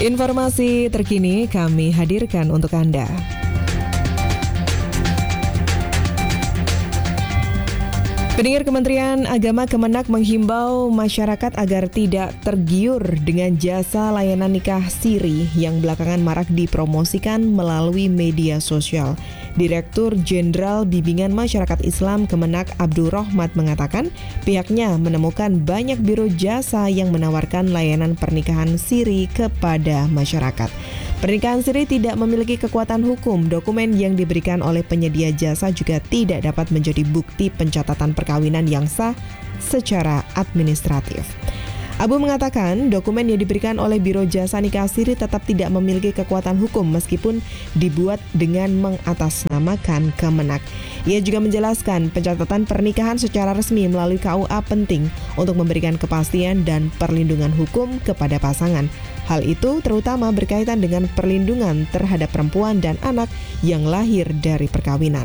Informasi terkini kami hadirkan untuk Anda. Pendengar, Kementerian Agama Kemenak menghimbau masyarakat agar tidak tergiur dengan jasa layanan nikah siri yang belakangan marak dipromosikan melalui media sosial. Direktur Jenderal Bimbingan Masyarakat Islam Kemenak Abdul Rohmat mengatakan pihaknya menemukan banyak biro jasa yang menawarkan layanan pernikahan siri kepada masyarakat. Pernikahan siri tidak memiliki kekuatan hukum. Dokumen yang diberikan oleh penyedia jasa juga tidak dapat menjadi bukti pencatatan perkawinan yang sah secara administratif. Abu mengatakan dokumen yang diberikan oleh Biro Jasa Nikah Siri tetap tidak memiliki kekuatan hukum meskipun dibuat dengan mengatasnamakan Kemenak. Ia juga menjelaskan pencatatan pernikahan secara resmi melalui KUA penting untuk memberikan kepastian dan perlindungan hukum kepada pasangan. Hal itu terutama berkaitan dengan perlindungan terhadap perempuan dan anak yang lahir dari perkawinan.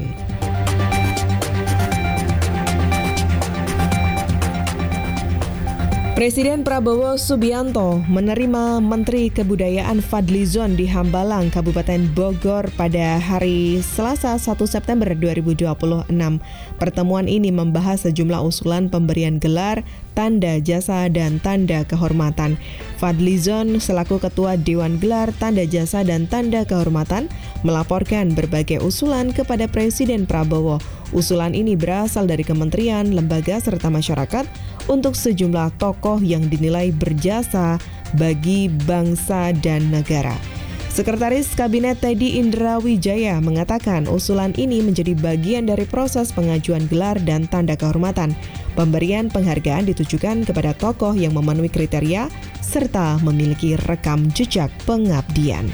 Presiden Prabowo Subianto menerima Menteri Kebudayaan Fadlizon di Hambalang, Kabupaten Bogor pada hari Selasa 1 September 2026. Pertemuan ini membahas sejumlah usulan pemberian gelar, tanda jasa, dan tanda kehormatan. Fadlizon selaku Ketua Dewan Gelar, Tanda Jasa, dan Tanda Kehormatan melaporkan berbagai usulan kepada Presiden Prabowo. Usulan ini berasal dari kementerian, lembaga, serta masyarakat untuk sejumlah tokoh yang dinilai berjasa bagi bangsa dan negara. Sekretaris Kabinet Teddy Indrawijaya mengatakan usulan ini menjadi bagian dari proses pengajuan gelar dan tanda kehormatan. Pemberian penghargaan ditujukan kepada tokoh yang memenuhi kriteria serta memiliki rekam jejak pengabdian.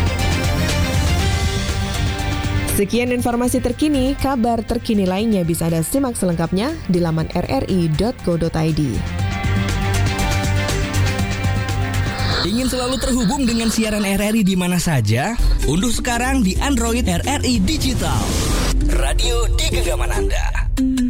Sekian informasi terkini, kabar terkini lainnya bisa Anda simak selengkapnya di laman rri.co.id. Ingin selalu terhubung dengan siaran RRI di mana saja? Unduh sekarang di Android RRI Digital. Radio di genggaman Anda.